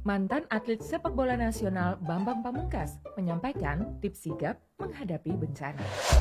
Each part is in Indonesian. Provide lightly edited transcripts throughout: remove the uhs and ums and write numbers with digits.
Mantan atlet sepak bola nasional Bambang Pamungkas menyampaikan tips sigap menghadapi bencana.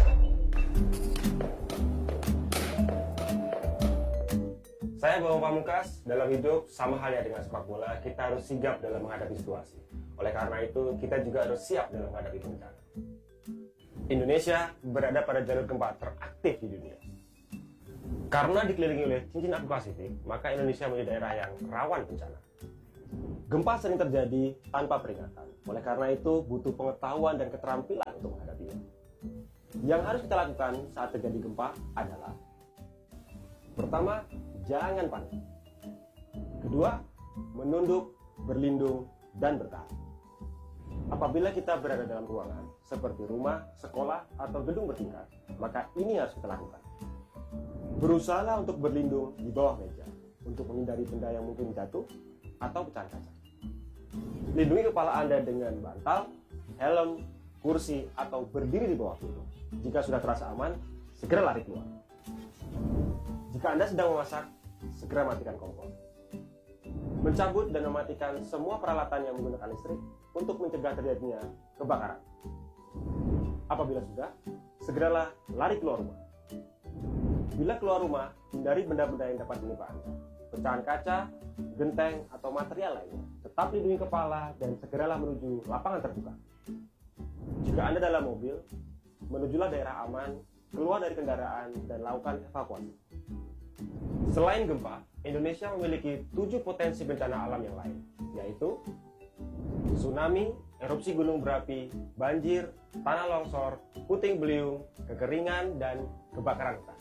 Saya Bambang Pamungkas, dalam hidup sama halnya dengan sepak bola, kita harus sigap dalam menghadapi situasi. Oleh karena itu, kita juga harus siap dalam menghadapi bencana. Indonesia berada pada jalur gempa teraktif di dunia. Karena dikelilingi oleh cincin api Pasifik, maka Indonesia menjadi daerah yang rawan bencana. Gempa sering terjadi tanpa peringatan. Oleh karena itu, butuh pengetahuan dan keterampilan untuk menghadapinya. Yang harus kita lakukan saat terjadi gempa adalah: pertama, jangan panik. Kedua, menunduk, berlindung, dan bertahan. Apabila kita berada dalam ruangan seperti rumah, sekolah, atau gedung bertingkat, maka ini harus kita lakukan. Berusahalah untuk berlindung di bawah meja untuk menghindari benda yang mungkin jatuh atau pecahan kaca. Lindungi kepala Anda dengan bantal, helm, kursi, atau berdiri di bawah pintu. Jika sudah terasa aman, segera lari keluar. Jika Anda sedang memasak, segera matikan kompor. Mencabut dan mematikan semua peralatan yang menggunakan listrik untuk mencegah terjadinya kebakaran. Apabila sudah, segeralah lari keluar rumah. Bila keluar rumah, hindari benda-benda yang dapat menimpa Anda. Pecahan kaca, genteng, atau material lainnya. Tetap lindungi kepala dan segeralah menuju lapangan terbuka. Jika Anda dalam mobil, menujulah daerah aman, keluar dari kendaraan, dan lakukan evakuasi. Selain gempa, Indonesia memiliki 7 potensi bencana alam yang lain, yaitu tsunami, erupsi gunung berapi, banjir, tanah longsor, puting beliung, kekeringan, dan kebakaran hutan.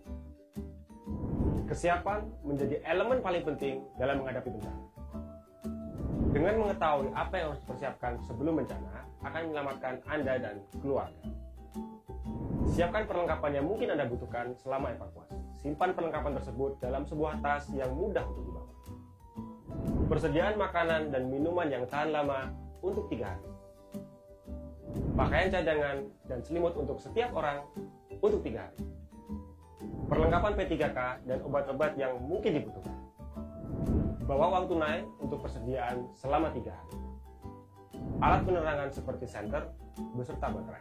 Kesiapan menjadi elemen paling penting dalam menghadapi bencana. Dengan mengetahui apa yang harus dipersiapkan sebelum bencana, akan menyelamatkan Anda dan keluarga. Siapkan perlengkapan yang mungkin Anda butuhkan selama evakuasi. Simpan perlengkapan tersebut dalam sebuah tas yang mudah untuk dibawa. Persediaan makanan dan minuman yang tahan lama untuk 3 hari. Pakaian cadangan dan selimut untuk setiap orang untuk 3 hari. Perlengkapan P3K dan obat-obat yang mungkin dibutuhkan. Bawa uang tunai untuk persediaan selama 3 hari. Alat penerangan seperti senter beserta baterai.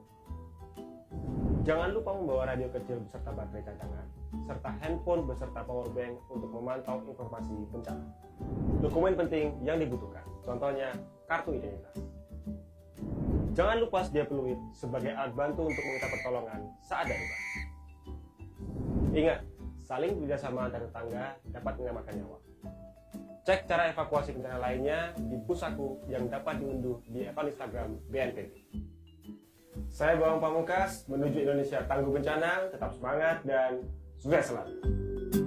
Jangan lupa membawa radio kecil beserta baterai cadangan, serta handphone beserta power bank untuk memantau informasi bencana. Dokumen penting yang dibutuhkan, contohnya kartu identitas. Jangan lupa sedia peluit sebagai alat bantu untuk meminta pertolongan saat darurat. Ingat, saling bekerjasama antar tetangga dapat menyelamatkan nyawa. Cek cara evakuasi bencana lainnya di Pusatku yang dapat diunduh di akun Instagram BNPB. Saya Bambang Pamungkas, menuju Indonesia tangguh bencana, tetap semangat dan sukses selalu.